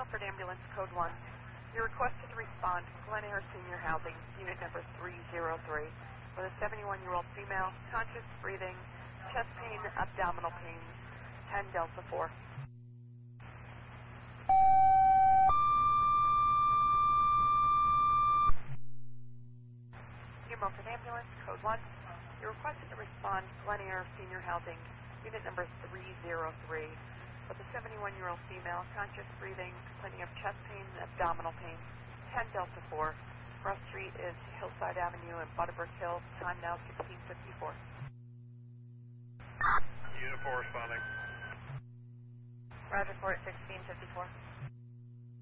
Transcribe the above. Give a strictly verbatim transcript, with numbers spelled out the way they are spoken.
Milford Ambulance, Code one. You're requested to respond to Glen Air Senior Housing, unit number three zero three, with a seventy-one-year-old female, conscious, breathing, chest pain, abdominal pain, ten Delta four. New Milford Ambulance, Code one. You're requested to respond to Glen Air Senior Housing, unit number three zero three, with a seventy-one-year-old female, conscious, breathing, complaining of chest pain, abdominal pain, ten Delta four. Cross Street is Hillside Avenue and Butterbrook Hill. Time now sixteen fifty-four. Unit four responding. Roger for it, sixteen fifty-four.